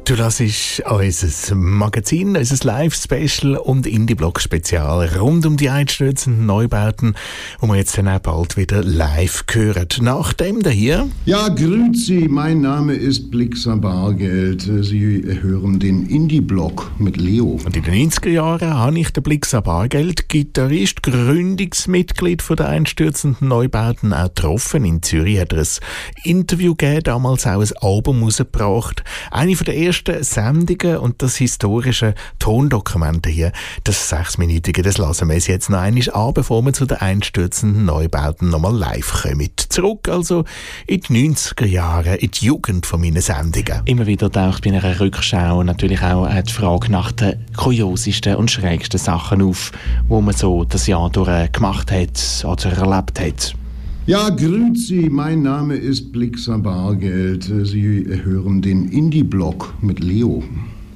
Du hörst unser Magazin, unser Live-Special und Indie-Blog-Spezial rund um die einstürzenden Neubauten, wo wir jetzt dann auch bald wieder live hören. Nach dem hier. Ja, grüezi, mein Name ist Blixer Bargeld. Sie hören den Indie-Blog mit Leo. Und in den 90er Jahren habe ich den Blixer Bargeld, Gitarrist, Gründungsmitglied von der einstürzenden Neubauten, auch getroffen. In Zürich hat er ein Interview gegeben, damals auch ein Album rausgebracht. Eine von der ersten Sendungen und das historische Tondokument hier, das 6-minütige, das lassen wir uns jetzt noch einmal an, bevor wir zu den einstürzenden Neubauten nochmal live kommen. Zurück also in die 90er Jahre, in die Jugend von meinen Sendungen. Immer wieder taucht bei einer Rückschau natürlich auch die Frage nach den kuriosesten und schrägsten Sachen auf, wo man so das Jahr durch gemacht hat oder erlebt hat. Ja, grüezi, mein Name ist Blixer Bargeld. Sie hören den Indie-Blog mit Leo.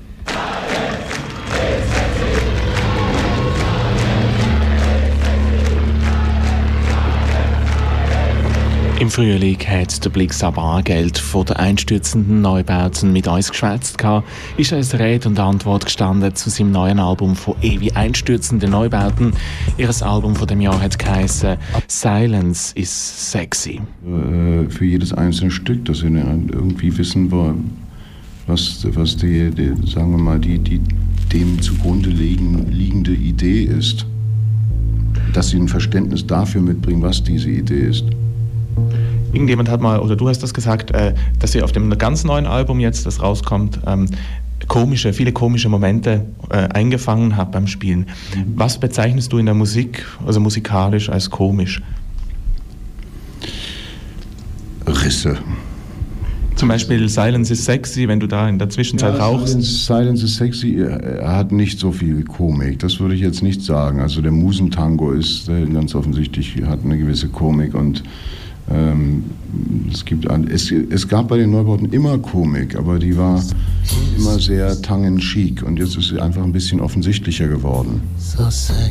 Im Frühling hat der Blixer Bargeld von den einstürzenden Neubauten mit uns geschwätzt. Ist als Rede und Antwort gestanden zu seinem neuen Album von ewig einstürzenden Neubauten. Ihr Album von dem Jahr hat geheißen «Silence is sexy». Für jedes einzelne Stück, dass wir irgendwie wissen, was die sagen wir mal, die dem zugrunde liegende Idee ist. Dass sie ein Verständnis dafür mitbringen, was diese Idee ist. Irgendjemand hat mal, oder du hast das gesagt, dass ihr auf dem ganz neuen Album jetzt, das rauskommt, viele komische Momente eingefangen habt beim Spielen. Was bezeichnest du in der Musik, also musikalisch, als komisch? Risse. Zum Beispiel Silence is sexy, wenn du da in der Zwischenzeit rauchst. Silence is sexy hat nicht so viel Komik, das würde ich jetzt nicht sagen. Also der Musentango ist ganz offensichtlich, hat eine gewisse Komik und es gab bei den Neubauten immer Komik, aber die war immer sehr tongue-in-cheek und jetzt ist sie einfach ein bisschen offensichtlicher geworden.